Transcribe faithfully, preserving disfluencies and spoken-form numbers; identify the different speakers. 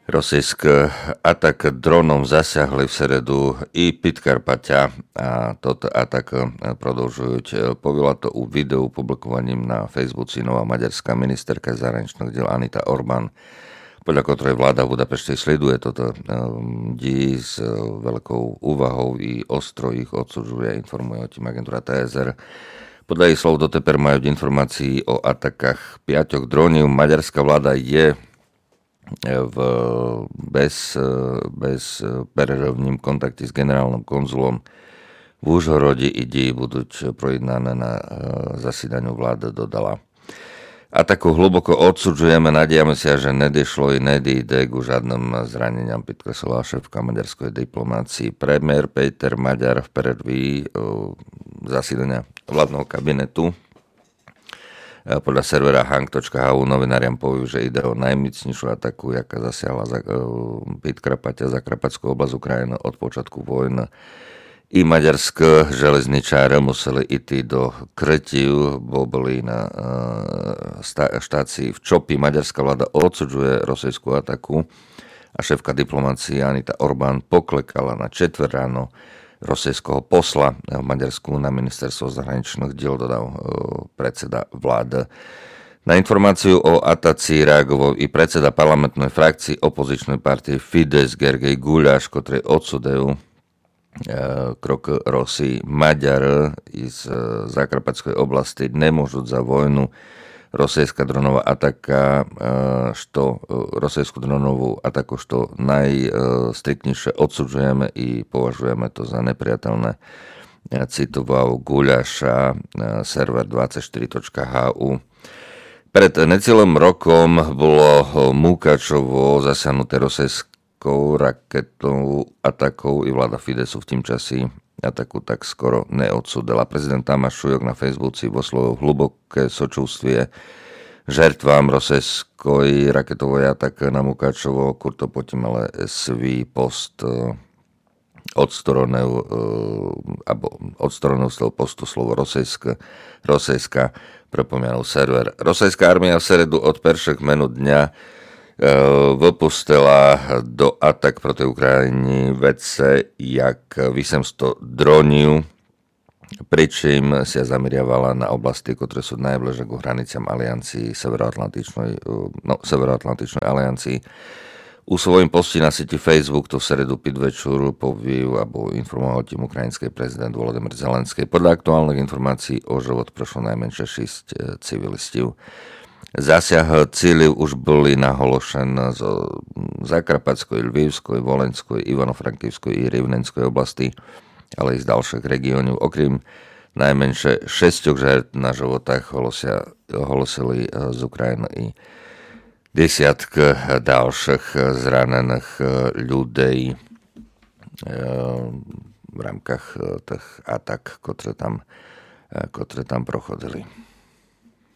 Speaker 1: Rosijsk atak dronom zasiahli v seredu i Podkarpatia a toto atak продовжують. Повела to u videu publikovaním na Facebooku nová maďarská ministerka zahraničných diel Anita Orbán, podľa ktorej vláda v Budapešti sleduje toto dí s veľkou úvahou i ostro ich odsudzuje, informuje o tým agentúra té es er. Podľa jej slov doteper majú informácií o atakách piaťok dróniv. Maďarská vláda je v bez, bez перерывním kontakte s generálnym konzulom v Užhorodi i dí budú projednané na zasedaniu vlády, dodala. A takú hlboko odsudzujeme, nadejame sa, že nedišlo i nedíde ku žiadnym zraneniam, podkreslila šéfka maďarskej diplomácii. Premiér Peter Maďar v predví zasedania vládneho kabinetu podľa servera hang bodka há ú novináriam povedal, že ide o najmocnejšiu ataku, jaká zasiahla za Podkarpatia, Zakarpatskú oblasť Ukrajiny od počiatku vojny. I maďarské železničáre museli ísť do krytiu, bo boli na štácii v Čopi. Maďarská vláda odsudzuje rosijskú ataku a šéfka diplomácie Anita Orbán poklekala na četvrť ráno rosijského posla v Maďarsku na ministerstvo zahraničných diel, dodal predseda vlády. Na informáciu o ataci reagoval i predseda parlamentnej frakcii opozičnej partie Fidesz Gergely Gulyás, ktorý odsudil krok Rosji. Maďar z Zakarpatskej oblasti nemôžu za vojnu. Rosijská dronová ataka, što rosijskú dronovú ataku, što najstriktnejšie odsudzujeme i považujeme to za nepriateľné, citoval Gulyáša server dvadsaťštyri bodka há ú. Pred necelým rokom bolo Mukačovo zasiahnuté rosijskou raketou atakou i vláda Fidesu v tým časi ataku tak skoro neodsudila. Prezident Tamáš Šujok na Facebooku vyslovil hlboké sočústvie žertvám rosijskoj raketovej ataky na Mukačovo. Kurto potom ale svý post odstoronil alebo odstoronil z toho postu slovo rosijská, rosijská pripomínal server. Rosijská armia v seredu od prvých minút dňa vypustila do atak proti Ukrajini vece jak osemsto dronov, pričím sa zameriavala na oblasti, ktoré sú najbližšie k hraniciam aliancii Severoatlantičnej, no, Severoatlantičnej aliancii. U svojím posti na sieti Facebook to v seredu pід večer povil alebo informoval tým ukrajinský prezident Volodymyr Zelenský. Podľa aktuálnych informácií o život prešlo najmenšie šesť civilistov. Zasiah cíľov už boli nahološené zo Zakarpatskej, Lvivskej, Volenskej, Ivano-Frankivskej i Rivnenskej oblasti, ale i z ďalších regiónov. Okrem najmenšie šesťok žert na životách holosili z Ukrajiny i desiatky ďalších zranených ľudí v rámkach tých atak, ktoré tam, ktoré tam prochodili.